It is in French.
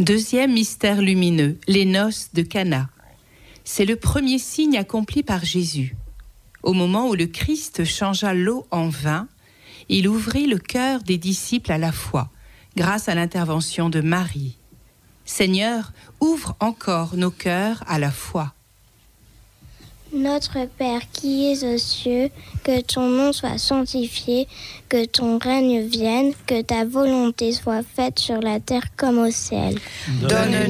Deuxième mystère lumineux, les noces de Cana. C'est le premier signe accompli par Jésus. Au moment où le Christ changea l'eau en vin, il ouvrit le cœur des disciples à la foi, grâce à l'intervention de Marie. Seigneur, ouvre encore nos cœurs à la foi. Notre Père qui es aux cieux, que ton nom soit sanctifié, que ton règne vienne, que ta volonté soit faite sur la terre comme au ciel. Donne-nous